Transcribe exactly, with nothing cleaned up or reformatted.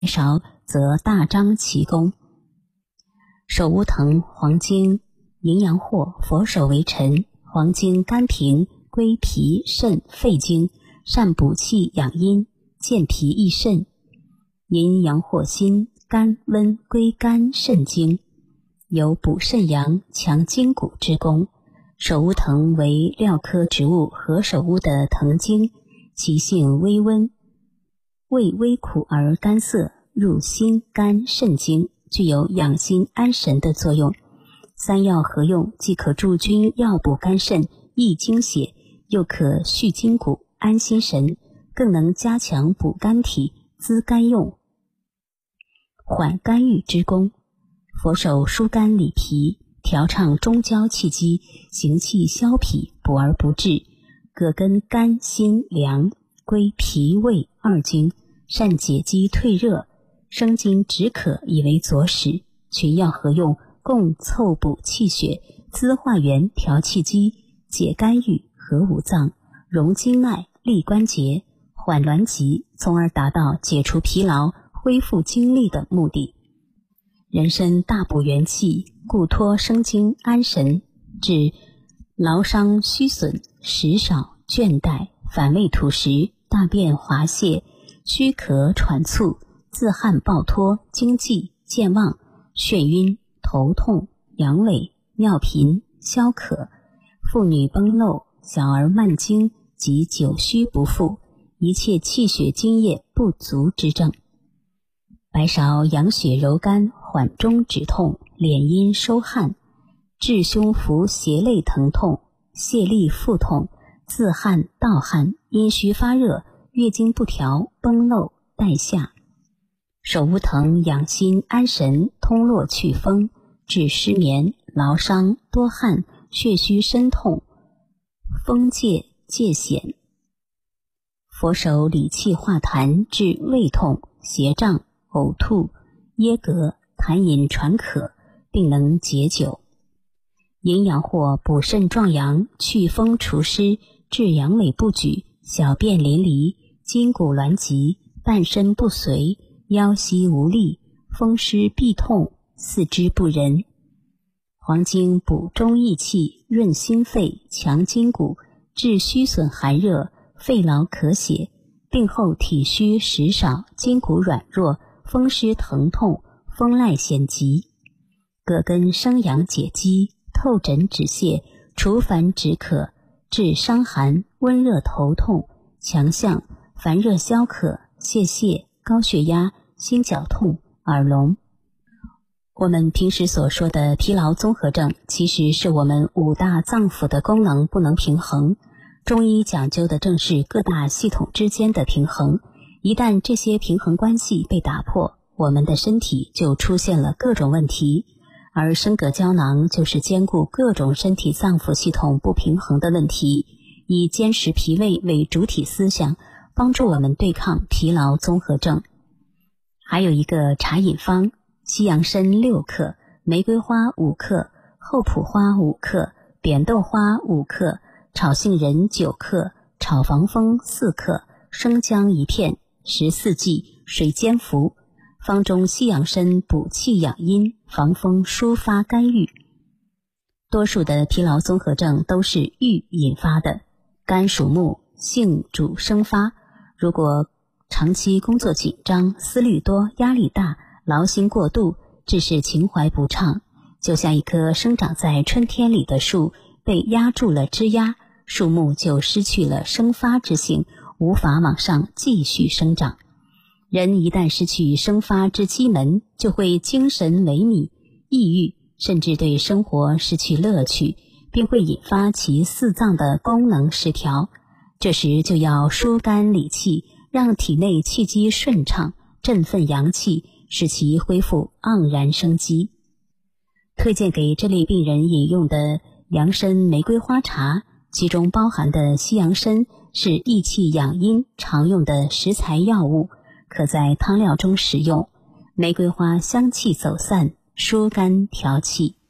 勺则大张其功。手无藤黄精营养货，佛手为臣，黄精甘平，归脾肾肺经，善补气养阴，健脾益肾。阴阳火心肝温，归肝肾经，有补肾阳强筋骨之功。手乌藤为蓼科植物何首乌的藤精，其性微温，味微苦而甘涩，入心肝肾经，具有养心安神的作用。三药合用，既可助君药补肝肾，益精血，又可续筋骨，安心神，更能加强补肝体，滋肝用，缓肝郁之功。佛手疏肝理脾，调畅中焦气机，行气消痞，补而不滞。葛根肝心凉，归脾胃二经，善解肌退热，生津止渴，以为佐使。群药合用，共凑补气血，滋化元，调气机，解肝郁，和五脏，荣经脉，利关节，缓挛急，从而达到解除疲劳，恢复精力的目的。人参大补元气，固脱生津安神，治劳伤虚损、食少、倦怠、反胃吐食、大便滑泻、虚咳喘促、自汗暴脱、惊悸、健忘、眩晕、头痛、阳痿、尿频、消渴、妇女崩漏、小儿慢经及久虚不复，一切气血津液不足之症。白芍养血柔肝，缓中止痛，敛阴收汗，治胸腹胁肋疼痛、泄痢腹痛、自汗盗汗、阴虚发热、月经不调、崩漏带下。手乌藤养心安神，通络祛风，治失眠、劳伤、多汗、血虚身痛、风疥疥癣。佛手理气化痰，治胃痛、胁胀、呕吐、噎膈、痰饮喘渴，并能解酒。阴阳货补肾壮阳，祛风除湿，治阳痿不举、小便淋漓、筋骨挛急、半身不遂、腰膝无力、风湿痹痛、四肢不仁。黄精补中益气，润心肺，强筋骨，治虚损寒热、肺痨咳血，病后体虚食少、筋骨软弱、风湿疼痛、风赖癣疾。葛根生阳解肌，透疹止泻，除烦止渴，治伤寒、温热头痛、强项、烦热消渴、泄泻、高血压、心绞痛、耳聋。我们平时所说的疲劳综合症，其实是我们五大脏腑的功能不能平衡。中医讲究的正是各大系统之间的平衡，一旦这些平衡关系被打破，我们的身体就出现了各种问题。而升格胶囊就是兼顾各种身体脏腑系统不平衡的问题，以坚实脾胃为主体思想，帮助我们对抗疲劳综合症。还有一个茶饮方，西洋参六克，玫瑰花五克，厚朴花五克，扁豆花五克，炒杏仁九克，炒防风四克，生姜一片，十四剂，水煎服。方中西洋参补气养阴，防风抒发肝郁。多数的疲劳综合症都是郁引发的，肝属木，性主生发。如果长期工作紧张、思虑多、压力大、劳心过度，致使情怀不畅，就像一棵生长在春天里的树被压住了枝丫，树木就失去了生发之性，无法往上继续生长。人一旦失去生发之机门，就会精神萎靡、抑郁，甚至对生活失去乐趣，并会引发其四脏的功能失调。这时就要疏肝理气，让体内气机顺畅，振奋阳气，使其恢复盎然生机。推荐给这类病人饮用的洋参玫瑰花茶，其中包含的西洋参是益气养阴常用的食材药物，可在汤料中食用。玫瑰花香气走散，疏肝调气。